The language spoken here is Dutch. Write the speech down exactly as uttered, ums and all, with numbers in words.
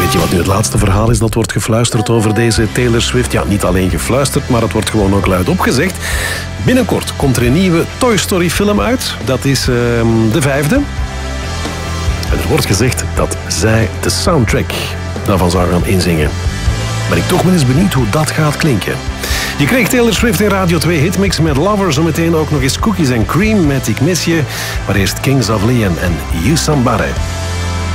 Weet je wat nu het laatste verhaal is dat wordt gefluisterd over deze Taylor Swift? Ja, niet alleen gefluisterd, maar het wordt gewoon ook luid opgezegd. Binnenkort komt er een nieuwe Toy Story film uit. Dat is uh, de vijfde. En er wordt gezegd dat zij de soundtrack daarvan zou gaan inzingen. Ben ik toch wel eens benieuwd hoe dat gaat klinken. Je kreeg Taylor Swift in Radio twee Hitmix met Lover. Zometeen ook nog eens Cookies and Cream met Ik Mis Je. Maar eerst Kings of Leon en You Somebody.